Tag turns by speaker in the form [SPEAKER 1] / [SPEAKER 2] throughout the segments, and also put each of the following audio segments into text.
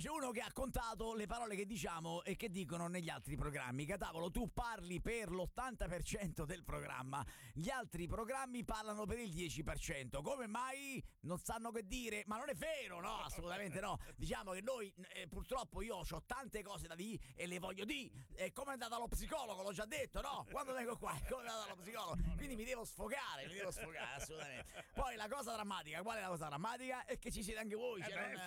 [SPEAKER 1] uno che ha contato le parole che diciamo e che dicono negli altri programmi. Catavolo, tu parli per l'80% del programma, gli altri programmi parlano per il 10%. Come mai? Non sanno che dire, ma non è vero, no, assolutamente no. Diciamo che noi, purtroppo io ho tante cose da dire e le voglio dire. È come è andata allo psicologo, l'ho già detto, no? Quando vengo qua è come è andata allo psicologo. Quindi mi devo sfogare, assolutamente. Poi la cosa drammatica, qual è la cosa drammatica? È che ci siete anche voi.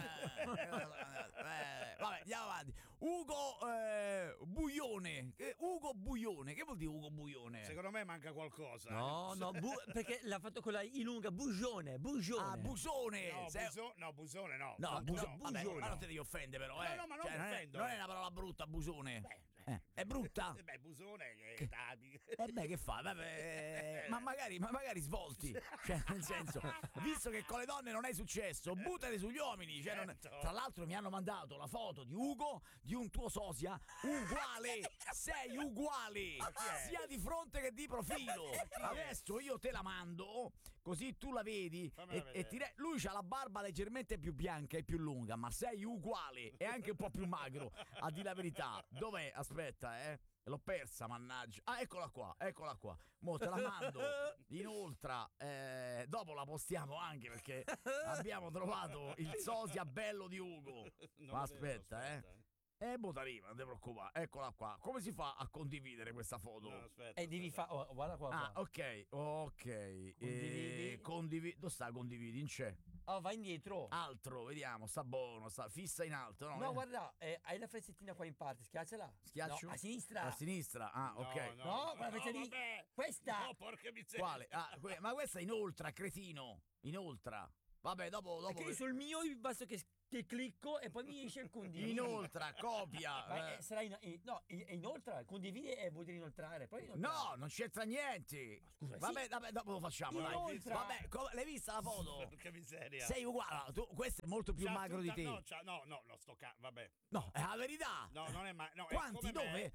[SPEAKER 1] Vabbè, andiamo avanti. Ugo Buione. Ugo Buione, che vuol dire Ugo Buione?
[SPEAKER 2] Secondo me manca qualcosa.
[SPEAKER 3] No, perché l'ha fatto con la I lunga, Bugione.
[SPEAKER 1] Ah, Busone.
[SPEAKER 2] Busone no.
[SPEAKER 1] No,
[SPEAKER 2] Busone.
[SPEAKER 1] vabbè, ma non ti devi offendere però,
[SPEAKER 2] No, ma non mi offendo.
[SPEAKER 1] Non è una parola brutta, busone. È brutta?
[SPEAKER 2] Beh, busone che
[SPEAKER 1] Che fa? Vabbè, ma magari svolti. Cioè, nel senso, visto che con le donne non è successo, buttati sugli uomini. Cioè, tra l'altro mi hanno mandato la foto di Ugo, di un tuo sosia, uguale. Sei uguale, sia di fronte che di profilo. Adesso io te la mando, così tu la vedi e lui c'ha la barba leggermente più bianca e più lunga, ma sei uguale e anche un po' più magro, a dire la verità. Dov'è? Aspetta, l'ho persa, mannaggia. Ah, eccola qua. Mo te la mando. Inoltre, dopo la postiamo anche perché abbiamo trovato il sosia bello di Ugo. Ma aspetta. Bottarima, non ti preoccupare. Eccola qua. Come si fa a condividere questa foto?
[SPEAKER 2] No, aspetta.
[SPEAKER 3] Devi fare. Guarda qua.
[SPEAKER 1] Ok. Condividi. Dove sta condividi? Non c'è.
[SPEAKER 3] Vai indietro.
[SPEAKER 1] Altro, vediamo. Sta buono. Fissa in alto.
[SPEAKER 3] No, guarda, hai la frecciatina qua in parte. Schiacciala.
[SPEAKER 1] Schiaccio?
[SPEAKER 3] No, a sinistra.
[SPEAKER 1] A sinistra. Ah, ok.
[SPEAKER 3] No, quella freccia lì. Questa.
[SPEAKER 2] No, porca miseria.
[SPEAKER 1] Quale? Ma questa è inoltre, cretino. Inoltre. Vabbè, dopo.
[SPEAKER 3] Perché sul mio basta che clicco e poi mi esce il condividi.
[SPEAKER 1] Inoltre, copia.
[SPEAKER 3] Ma sarà inoltre, condividi vuol dire inoltrare. Poi
[SPEAKER 1] no, non c'entra niente.
[SPEAKER 3] Scusa,
[SPEAKER 1] vabbè, dopo lo facciamo. Dai. Vabbè, l'hai vista la foto?
[SPEAKER 2] Porca miseria.
[SPEAKER 1] Sei uguale. Questo è molto più magro di te.
[SPEAKER 2] No, lo sto vabbè.
[SPEAKER 1] No, è la verità.
[SPEAKER 2] No, non è mai. No,
[SPEAKER 1] quanti? Dove?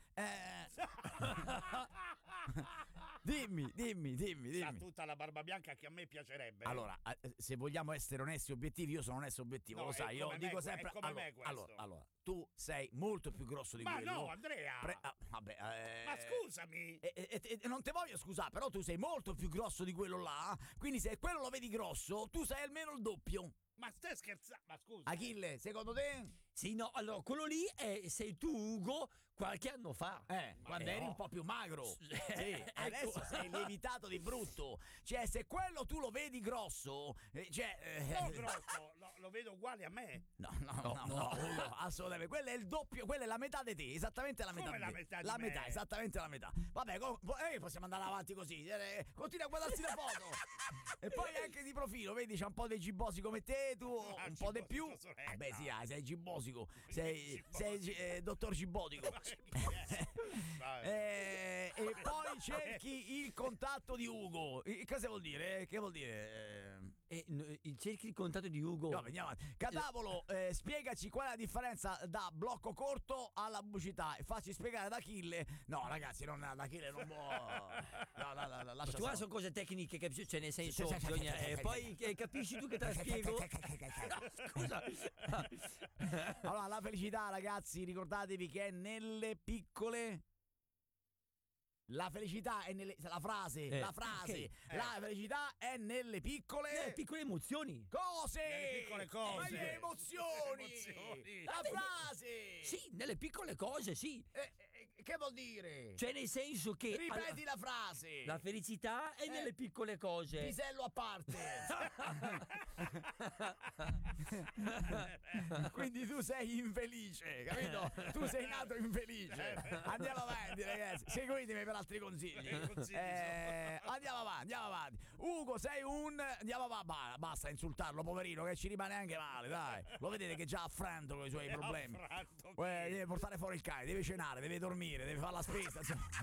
[SPEAKER 1] Dimmi.
[SPEAKER 2] Ha tutta la barba bianca che a me piacerebbe.
[SPEAKER 1] Allora, se vogliamo essere onesti e obiettivi, io sono onesto e obiettivo, lo sai. Io dico sempre. Allora, tu sei molto più grosso di quello.
[SPEAKER 2] Ma no, Andrea. Ma scusami.
[SPEAKER 1] Non te voglio scusare, però tu sei molto più grosso di quello là. Quindi se quello lo vedi grosso, tu sei almeno il doppio.
[SPEAKER 2] Ma stai scherzando? Ma scusa.
[SPEAKER 1] Achille, secondo te?
[SPEAKER 3] Sì, no, allora quello lì sei tu, Ugo, qualche anno fa.
[SPEAKER 1] Quando eri un po' più magro. Sì, adesso sei lievitato di brutto. Cioè, se quello tu lo vedi grosso,
[SPEAKER 2] non grosso, lo vedo uguale a me.
[SPEAKER 1] No, assolutamente. Quello è il doppio, quella è la metà di te, esattamente la metà.
[SPEAKER 2] Come la metà di
[SPEAKER 1] la
[SPEAKER 2] me?
[SPEAKER 1] metà, esattamente la metà. Vabbè, possiamo andare avanti così. Continua a guardarsi la foto. E poi anche di profilo, vedi, c'è un po' dei gibbosi come te. Tu un po' di più. Vabbè, sì, sei gibbosico. Sei dottor Gibbotico. E poi cerchi il contatto di Ugo. Cosa vuol dire? Che vuol dire?
[SPEAKER 3] Cerchi il contatto di Ugo.
[SPEAKER 1] No, veniamo avanti. Catavolo, spiegaci qual è la differenza da blocco corto alla pubblicità e facci spiegare da Achille. No, ragazzi, da Achille non può. No, lascia
[SPEAKER 3] tu sono cose tecniche che cioè nel senso bisogna poi capisci tu che te la spiego. Scusa.
[SPEAKER 1] Allora, la felicità, ragazzi, ricordatevi che è nelle piccole. La felicità è nelle. La frase. Okay. La felicità è nelle piccole
[SPEAKER 3] emozioni.
[SPEAKER 1] Cose!
[SPEAKER 2] Nelle piccole cose.
[SPEAKER 1] Ma le emozioni! La frase!
[SPEAKER 3] Sì, nelle piccole cose, sì.
[SPEAKER 1] Che vuol dire?
[SPEAKER 3] Cioè, nel senso che.
[SPEAKER 1] Ripeti la frase.
[SPEAKER 3] La felicità è nelle piccole cose.
[SPEAKER 1] Pisello a parte. Quindi tu sei infelice, capito? Tu sei nato infelice. Andiamo avanti, ragazzi. Seguitemi per altri consigli. Andiamo avanti. Ugo, sei un. Andiamo avanti. Basta insultarlo, poverino, che ci rimane anche male, dai. Lo vedete che già affranto con i suoi problemi. Deve portare fuori il cane, deve cenare, deve dormire. dormire, deve fare la spesa.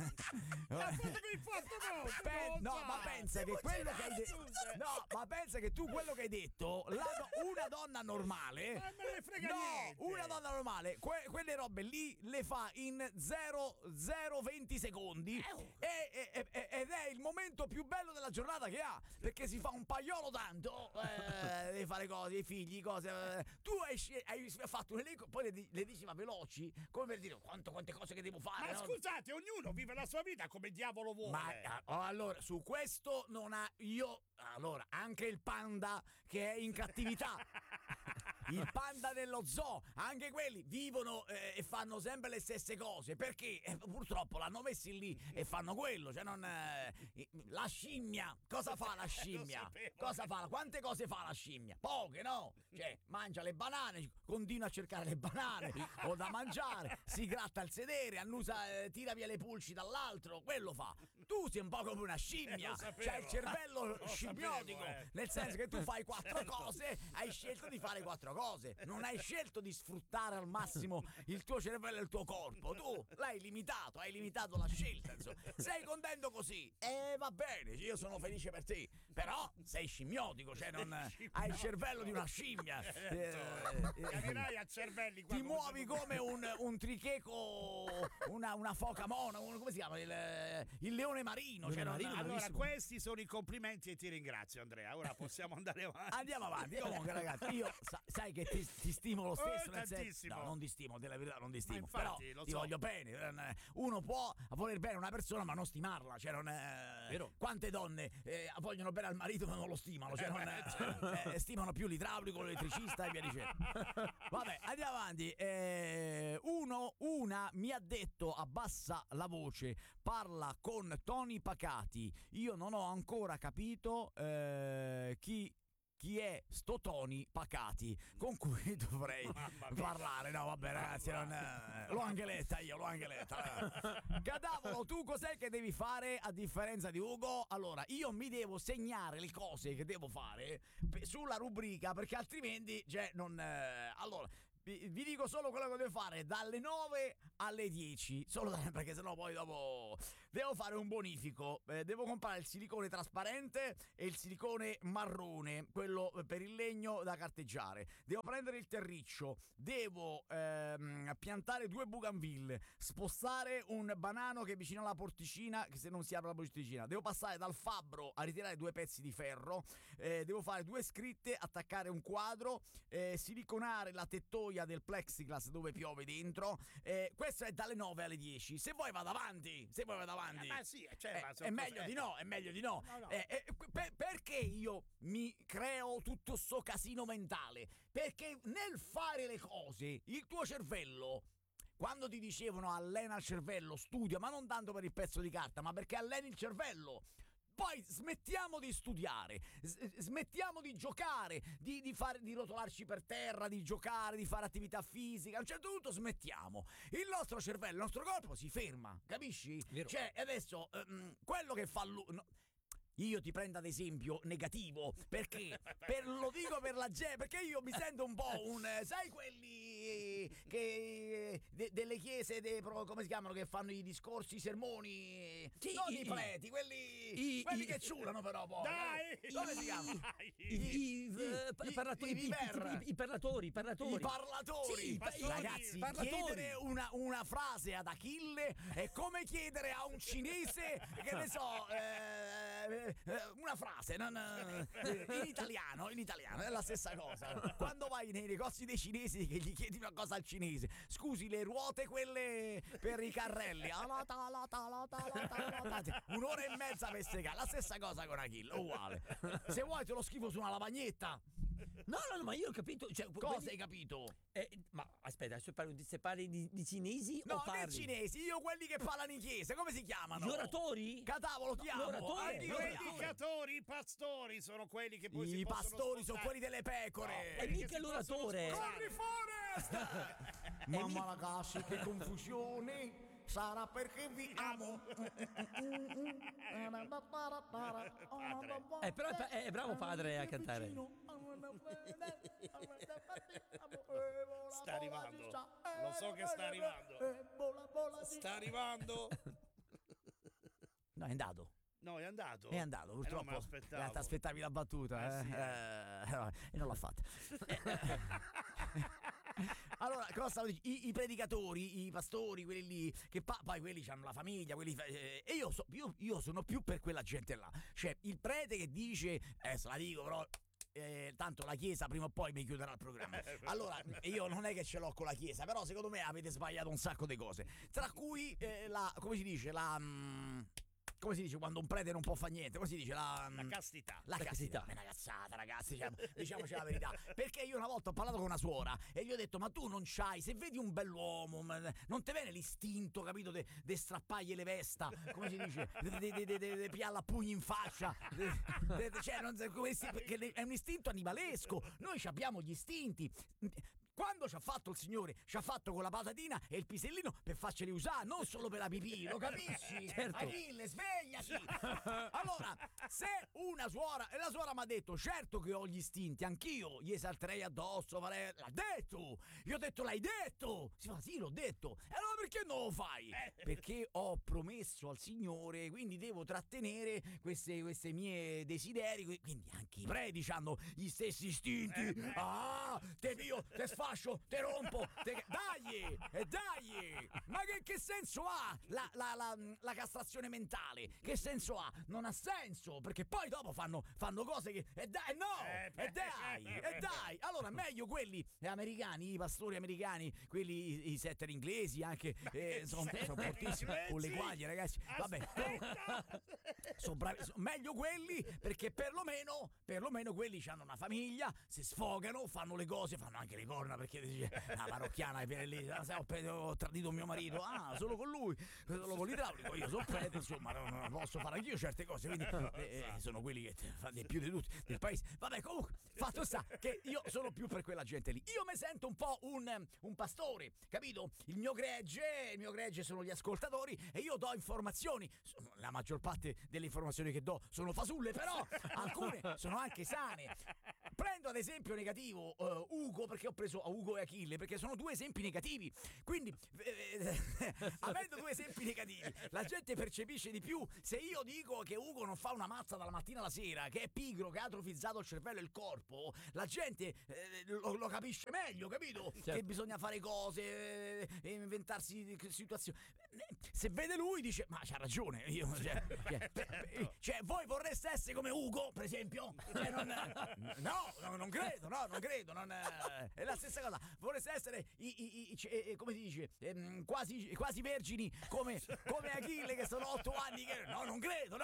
[SPEAKER 2] No,
[SPEAKER 1] ma pensa che quello che hai detto. No, ma pensa che tu quello che hai detto, una donna normale.
[SPEAKER 2] Ma me ne frega
[SPEAKER 1] no,
[SPEAKER 2] niente.
[SPEAKER 1] una donna normale, quelle robe lì le fa in 0,020 secondi ed è il momento più bello della giornata che ha, perché si fa un pagliolo tanto, devi fare cose, i figli, cose. Tu hai fatto un elenco, poi le dici ma veloci, come per dire quante cose che devo fare.
[SPEAKER 2] Ma scusate, ognuno vive la sua vita come diavolo vuole.
[SPEAKER 1] Ma allora, su questo non ha allora, anche il panda che è in cattività. Il panda dello zoo, anche quelli vivono e fanno sempre le stesse cose, perché purtroppo l'hanno messi lì e fanno quello, cioè non la scimmia, cosa fa la scimmia? Cosa fa? Quante cose fa la scimmia? Poche, no? Cioè, mangia le banane, continua a cercare le banane o da mangiare, si gratta il sedere, annusa, tira via le pulci dall'altro, quello fa. Tu sei un po' come una scimmia, c'hai il cervello scimmiotico, nel senso che tu fai 4 cose, hai scelto di fare 4 cose, non hai scelto di sfruttare al massimo il tuo cervello e il tuo corpo, tu l'hai limitato, hai limitato la scelta, insomma. Sei contento così? Va bene, io sono felice per te, però sei scimmiotico, cioè non hai il cervello di una scimmia.
[SPEAKER 2] Capirai a cervelli qua.
[SPEAKER 1] Ti muovi come un tricheco, una foca mona, come si chiama? Il leone marino. Cioè
[SPEAKER 2] allora, questi sono i complimenti e ti ringrazio, Andrea. Ora possiamo andare avanti.
[SPEAKER 1] Andiamo avanti. Comunque, ragazzi, io sai che ti stimo lo stesso. Nel
[SPEAKER 2] tantissimo.
[SPEAKER 1] senso, no, non ti stimo, della verità non ti stimo.
[SPEAKER 2] Infatti,
[SPEAKER 1] però
[SPEAKER 2] lo
[SPEAKER 1] ti
[SPEAKER 2] so.
[SPEAKER 1] voglio bene. Uno può voler bene una persona, ma non stimarla. Cioè, non
[SPEAKER 3] Vero.
[SPEAKER 1] quante donne vogliono bene al marito, ma non lo stimano. Cioè, stimano più l'idraulico, l'elettricista e via dicendo. Vabbè, andiamo avanti. Una mi ha detto abbassa la voce, parla con toni pacati. Io non ho ancora capito chi è sto Tony Pacati con cui dovrei parlare. No, vabbè, ragazzi, l'ho anche letta. Cadavolo, tu cos'è che devi fare a differenza di Ugo? Allora, io mi devo segnare le cose che devo fare sulla rubrica, perché altrimenti, cioè, non. Allora. Vi dico solo quello che devo fare dalle 9 alle 10, perché sennò poi dopo devo fare un bonifico, devo comprare il silicone trasparente e il silicone marrone, quello per il legno da carteggiare, devo prendere il terriccio, devo piantare 2 bougainville, spostare un banano che è vicino alla porticina, che se non si apre la porticina, devo passare dal fabbro a ritirare 2 pezzi di ferro, devo fare 2 scritte, attaccare un quadro, siliconare la tettoia del plexiglass dove piove dentro. Questo è dalle 9 alle 10. Se vuoi vado avanti.
[SPEAKER 2] Ma sì,
[SPEAKER 1] è meglio di no,
[SPEAKER 2] No.
[SPEAKER 1] Perché io mi creo tutto sto casino mentale? Perché nel fare le cose il tuo cervello, quando ti dicevano allena il cervello, studia, ma non tanto per il pezzo di carta, ma perché alleni il cervello. Poi smettiamo di studiare, smettiamo di giocare, di rotolarci per terra, di giocare, di fare attività fisica. A un certo punto smettiamo. Il nostro cervello, il nostro corpo si ferma, capisci?
[SPEAKER 3] Vero.
[SPEAKER 1] Cioè, adesso quello che fa lui. No, io ti prendo ad esempio negativo, perché lo dico per la gente, perché io mi sento un po' sai quelli che delle chiese, come si chiamano, che fanno i discorsi, i sermoni,
[SPEAKER 3] Sì,
[SPEAKER 1] non i preti, quelli che ciulano però poi.
[SPEAKER 2] Dai!
[SPEAKER 1] Come si chiamano?
[SPEAKER 3] I parlatori.
[SPEAKER 1] I parlatori.
[SPEAKER 3] Sì,
[SPEAKER 1] Ragazzi,
[SPEAKER 3] parlatori.
[SPEAKER 1] chiedere una frase ad Achille è come chiedere a un cinese, che ne so, una frase in italiano è la stessa cosa. Quando vai nei negozi dei cinesi che gli chiedi una cosa al cinese, scusi, le ruote quelle per i carrelli, un'ora e mezza per spiegare, la stessa cosa con Achille, uguale. Se vuoi te lo scrivo su una lavagnetta.
[SPEAKER 3] No, ma io ho capito. Cioè,
[SPEAKER 1] Cosa hai capito?
[SPEAKER 3] Ma aspetta, se parli di cinesi
[SPEAKER 1] No,
[SPEAKER 3] o
[SPEAKER 1] che
[SPEAKER 3] parli?
[SPEAKER 1] cinesi, io quelli che parlano in chiesa, come si chiamano?
[SPEAKER 3] Gli oratori?
[SPEAKER 1] Catavolo, ti amo.
[SPEAKER 3] L'oratore,
[SPEAKER 2] I predicatori, i pastori sono quelli che poi si
[SPEAKER 1] I
[SPEAKER 2] possono
[SPEAKER 1] pastori sono
[SPEAKER 2] spostare.
[SPEAKER 1] quelli delle pecore.
[SPEAKER 3] E mica l'oratore.
[SPEAKER 1] Corri Forest! Mamma ragazzi, che confusione! sarà perché vi amo.
[SPEAKER 3] Però è bravo padre a cantare.
[SPEAKER 2] Sta arrivando, lo so che sta arrivando. Sta arrivando.
[SPEAKER 1] No, è andato.
[SPEAKER 2] No, è andato.
[SPEAKER 1] È andato, purtroppo.
[SPEAKER 2] Non me l'aspettavo.
[SPEAKER 1] Ti aspettavi la battuta,
[SPEAKER 2] Sì.
[SPEAKER 1] e non l'ha fatta. Allora, cosa stavo dicendo? I predicatori, i pastori, quelli lì, che poi quelli hanno la famiglia, e io sono più per quella gente là. Cioè, il prete che dice, se la dico però... tanto la chiesa prima o poi mi chiuderà il programma. Allora, io non è che ce l'ho con la chiesa, però secondo me avete sbagliato un sacco di cose, tra cui come si dice, come si dice quando un prete non può fare niente? Come si dice? La
[SPEAKER 2] castità.
[SPEAKER 1] La castità. È una cazzata, ragazzi, diciamoci la verità. Perché io una volta ho parlato con una suora e gli ho detto: ma tu non c'hai, se vedi un bell'uomo, non te viene l'istinto, capito, de strappargli le vesta, come si dice, de piarla a pugni in faccia, cioè, perché è un istinto animalesco. Noi abbiamo gli istinti. Quando ci ha fatto il Signore, ci ha fatto con la patatina e il pisellino per farceli usare, non solo per la pipì, lo capisci?
[SPEAKER 3] Certo.
[SPEAKER 1] Achille, svegliati! Allora, se una suora, e la suora mi ha detto, certo che ho gli istinti, anch'io gli salterei addosso, l'ha detto! Io ho detto, l'hai detto! Si fa, sì, l'ho detto. E allora perché non lo fai? Perché ho promesso al Signore, quindi devo trattenere queste mie desideri, quindi anche i preti hanno gli stessi istinti. Te pio, te sfascio, te rompo, dai! Ma che senso ha la castrazione mentale? Che senso ha? Non ha senso, perché poi dopo fanno cose che... dai! Allora, meglio quelli americani, i pastori americani, quelli, i setter inglesi, anche, sono fortissimi, con le guaglie, ragazzi. Vabbè, sono bravi, meglio quelli, perché perlomeno quelli hanno una famiglia, si sfogano, fanno le cose, fanno anche le corna, perché dice, la parrocchiana è per lì, ho tradito mio marito, solo con lui, solo con l'idraulico, io sono prete, insomma, non posso fare anch'io certe cose, quindi sono quelli che fanno di più di tutti del paese. Vabbè, comunque, fatto sta che io sono più per quella gente lì. Io mi sento un po' un pastore, capito? Il mio gregge sono gli ascoltatori e io do informazioni. La maggior parte delle informazioni che do sono fasulle, però alcune sono anche sane. Prendo ad esempio negativo Ugo, perché ho preso Ugo e Achille, perché sono due esempi negativi. Quindi, avendo due esempi negativi, la gente percepisce di più. Se io dico che Ugo non fa una mazza dalla mattina alla sera, che è pigro, che ha atrofizzato il cervello e il corpo, la gente lo capisce meglio, capito?
[SPEAKER 3] Certo.
[SPEAKER 1] Che bisogna fare cose, inventarsi situazioni. Se vede lui dice, ma c'ha ragione, io, cioè, voi vorreste essere come Ugo, per esempio? Non credo, è la stessa cosa. Vorreste essere come si dice, quasi vergini come Achille, che sono 8 anni che non credo,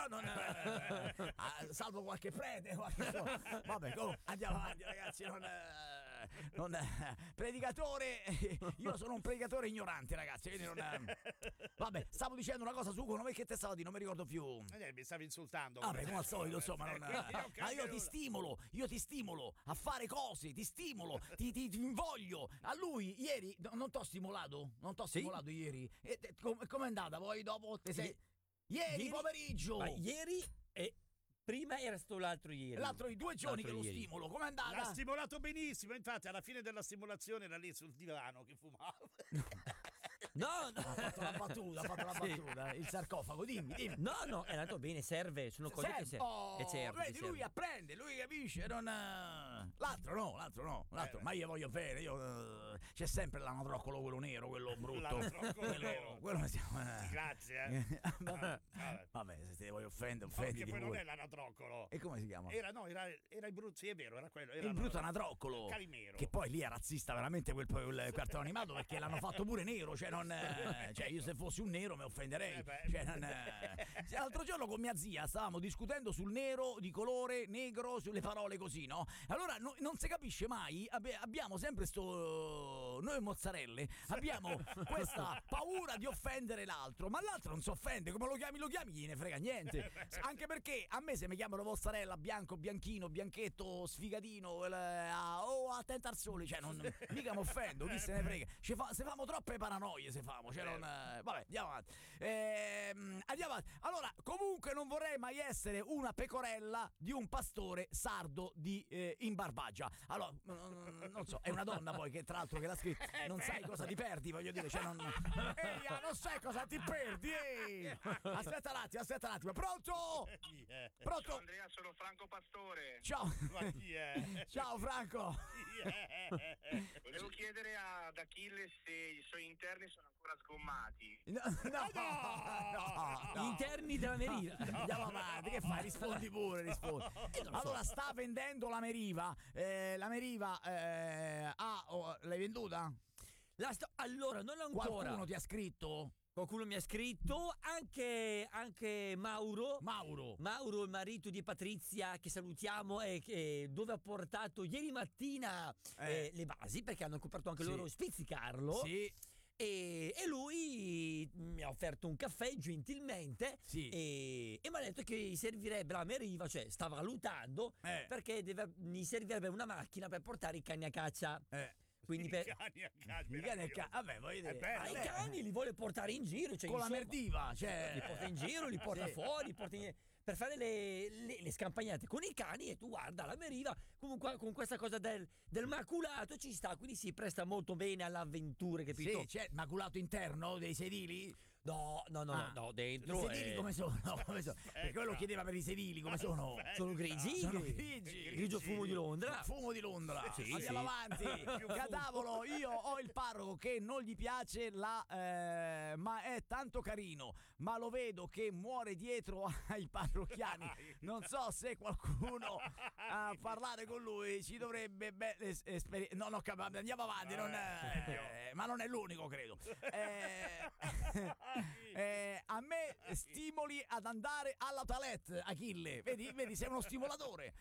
[SPEAKER 1] salvo qualche prete, vabbè, andiamo avanti, ragazzi, predicatore, io sono un predicatore ignorante, ragazzi, quindi vabbè, stavo dicendo una cosa su Ugo, perché te stavo di, non mi ricordo più.
[SPEAKER 2] Mi stavi insultando.
[SPEAKER 1] Vabbè, come al solito, insomma, io ti stimolo a fare cose, ti stimolo, ti invoglio. A lui ieri non t'ho stimolato? Non t'ho stimolato ieri? Com'è andata? Poi dopo ieri pomeriggio.
[SPEAKER 3] Ma ieri e prima era stato l'altro ieri.
[SPEAKER 1] L'altro 2 giorni che lo stimolo, com'è andata?
[SPEAKER 2] L'ha stimolato benissimo, infatti alla fine della stimolazione era lì sul divano che fumava.
[SPEAKER 3] No.
[SPEAKER 1] Ha fatto la battuta, il sarcofago, dimmi.
[SPEAKER 3] No, è andato bene, serve, sono cose che serve.
[SPEAKER 1] Vedi, lui apprende, lui capisce, l'altro no. Ma io voglio bene, c'è sempre l'anatroccolo, quello nero, quello brutto. Quello
[SPEAKER 2] Grazie.
[SPEAKER 1] Vabbè, se ti voglio offendere,
[SPEAKER 2] che poi non è l'anatroccolo.
[SPEAKER 1] E come si chiama?
[SPEAKER 2] Era il brutto, sì, è vero, era quello.
[SPEAKER 1] Il brutto anatroccolo.
[SPEAKER 2] Calimero.
[SPEAKER 1] Che poi lì è razzista veramente quel cartone animato, perché l'hanno fatto pure nero, cioè io se fossi un nero mi offenderei. L'altro giorno con mia zia stavamo discutendo sul nero, di colore negro, sulle parole così, no? Allora non si capisce mai, abbiamo sempre sto noi mozzarelle abbiamo questa paura di offendere l'altro, ma l'altro non si offende, come lo chiami gliene frega niente. Anche perché a me se mi chiamano mozzarella, bianco, bianchino, bianchetto, sfigatino, attenta al sole, cioè non mica mi offendo, chi se ne frega. Se famo troppe paranoie, se famo, cioè non, vabbè, andiamo avanti. Andiamo avanti. Allora, comunque non vorrei mai essere una pecorella di un pastore sardo in Barbagia. Allora, non so, è una donna poi che tra l'altro che l'ha scritto, non sai cosa ti perdi, voglio dire, cioè non sai cosa ti perdi. Aspetta un attimo. Pronto?
[SPEAKER 4] Ciao Andrea, sono Franco Pastore.
[SPEAKER 1] Ciao.
[SPEAKER 2] Ma chi è?
[SPEAKER 1] Ciao Franco.
[SPEAKER 4] Volevo chiedere ad Achille se i suoi interni sono ancora sgommati.
[SPEAKER 1] No.
[SPEAKER 3] Gli interni della Meriva.
[SPEAKER 1] Andiamo avanti, che fai? Rispondi pure, rispondi. Allora, sta vendendo la Meriva. La Meriva l'hai venduta?
[SPEAKER 3] Allora, non ancora.
[SPEAKER 1] Qualcuno ti ha scritto?
[SPEAKER 3] Qualcuno mi ha scritto, anche Mauro, il marito di Patrizia, che salutiamo, dove ha portato ieri mattina le basi, perché hanno coperto anche loro Spizzicarlo.
[SPEAKER 1] Sì.
[SPEAKER 3] E lui mi ha offerto un caffè gentilmente e mi ha detto che gli servirebbe la Meriva, cioè sta valutando perché gli servirebbe una macchina per portare i cani a caccia. Quindi
[SPEAKER 2] I cani a caccia.
[SPEAKER 1] Vabbè, voglio dire,
[SPEAKER 3] i cani li vuole portare in giro, cioè,
[SPEAKER 1] con la
[SPEAKER 3] insomma,
[SPEAKER 1] Merdiva, cioè
[SPEAKER 3] li porta in giro, li porta fuori, per fare le scampagnate con i cani. E tu guarda, la Meriva comunque con questa cosa del maculato ci sta, quindi si presta molto bene all'avventure, capito?
[SPEAKER 1] Sì, c'è maculato interno dei sedili?
[SPEAKER 3] No, dentro.
[SPEAKER 1] I sedili come sono? Perché quello chiedeva per i sedili come sono?
[SPEAKER 3] Sono grigi. Grigio fumo di Londra.
[SPEAKER 1] Fumo di Londra.
[SPEAKER 3] Sì,
[SPEAKER 1] Andiamo avanti. Cadavolo, io ho il parroco che non gli piace ma è tanto carino, ma lo vedo che muore dietro ai parrocchiani. Non so se qualcuno a parlare con lui ci dovrebbe andiamo avanti, ma non è l'unico, credo. A me stimoli ad andare alla toilette, Achille. Vedi, sei uno stimolatore.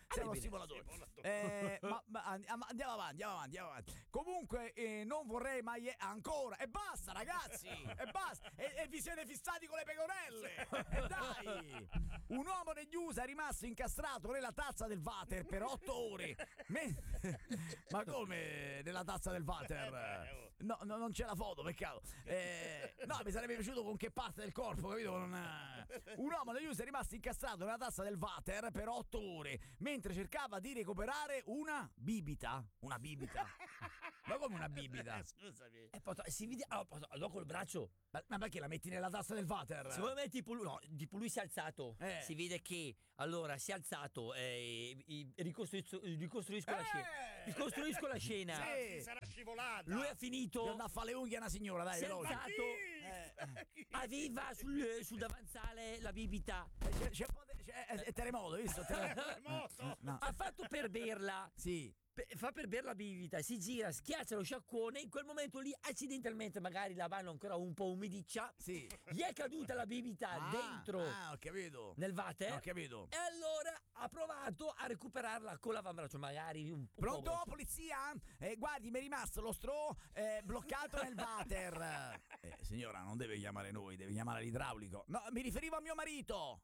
[SPEAKER 1] Ma andiamo avanti. Comunque non vorrei mai ancora. E basta, ragazzi. E basta. E vi siete fissati con le pecorelle. E dai. Un uomo negli USA è rimasto incastrato nella tazza del water per 8 ore. Ma come nella tazza del water? No, non c'è la foto, peccato. No, mi sarebbe piaciuto con che parte del corpo, capito? Un uomo negli USA è rimasto incastrato nella tazza del water per 8 ore mentre cercava di recuperare una bibita. Una bibita? Ma come una bibita?
[SPEAKER 2] Scusami.
[SPEAKER 3] Si vede allora col braccio.
[SPEAKER 1] Ma perché la metti nella tazza del water?
[SPEAKER 3] Secondo me tipo lui si è alzato. Si vede che allora si è alzato ricostruisco la scena.
[SPEAKER 2] Sì, sarà scivolata.
[SPEAKER 3] Lui ha finito.
[SPEAKER 1] Andava a fare le unghie a una signora, dai,
[SPEAKER 3] si è
[SPEAKER 1] veloce.
[SPEAKER 3] alzato. Aveva sul davanzale la bibita.
[SPEAKER 1] È terremoto, hai visto?
[SPEAKER 2] Terremoto.
[SPEAKER 1] No.
[SPEAKER 3] Ha fatto per berla.
[SPEAKER 1] Sì.
[SPEAKER 3] Fa per bere la bibita, si gira, schiaccia lo sciacquone. In quel momento lì, accidentalmente, magari la mano ancora un po' umidiccia.
[SPEAKER 1] Sì.
[SPEAKER 3] Gli è caduta la bibita dentro.
[SPEAKER 1] Ho capito.
[SPEAKER 3] Nel water.
[SPEAKER 1] Ho capito.
[SPEAKER 3] E allora ha provato a recuperarla con l'avambraccio, magari un
[SPEAKER 1] Pronto,
[SPEAKER 3] po'.
[SPEAKER 1] polizia? Guardi, mi è rimasto lo straw bloccato nel water. Signora, non deve chiamare noi, deve chiamare l'idraulico. No, mi riferivo a mio marito.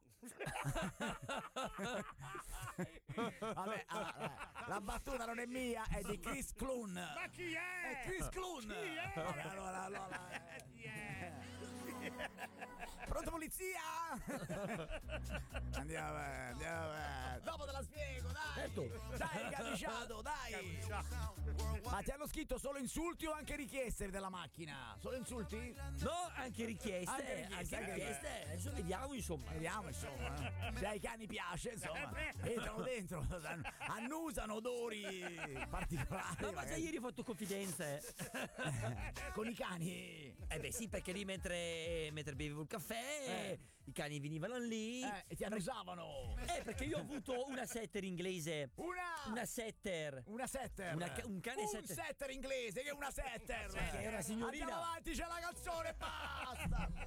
[SPEAKER 1] Vabbè, la battuta non è mia, è di Chris Clun.
[SPEAKER 2] Ma chi è?
[SPEAKER 1] È Chris Clun.
[SPEAKER 2] Chi è?
[SPEAKER 1] Vabbè, allora.
[SPEAKER 2] Chi è?
[SPEAKER 1] Pronto, polizia? Andiamo avanti. Dopo te la spiego, dai.
[SPEAKER 3] Certo.
[SPEAKER 1] Dai, capiciato, dai. Ma ti hanno scritto solo insulti o anche richieste della macchina? Solo insulti?
[SPEAKER 3] No, anche richieste.
[SPEAKER 1] Anche richieste.
[SPEAKER 3] Adesso vediamo, insomma.
[SPEAKER 1] Se ai cani piace, insomma, entrano dentro, annusano odori particolari.
[SPEAKER 3] No, ma già ieri ho fatto confidenze.
[SPEAKER 1] Con i cani.
[SPEAKER 3] Beh sì, perché lì mentre bevevo il caffè i cani venivano lì
[SPEAKER 1] e ti annusavano.
[SPEAKER 3] Perché io ho avuto una setter inglese. Una setter.
[SPEAKER 1] Una setter.
[SPEAKER 3] Un cane
[SPEAKER 1] un
[SPEAKER 3] setter.
[SPEAKER 1] setter inglese, che è una setter.
[SPEAKER 3] Che è una signorina.
[SPEAKER 1] Andiamo avanti, c'è la canzone, basta.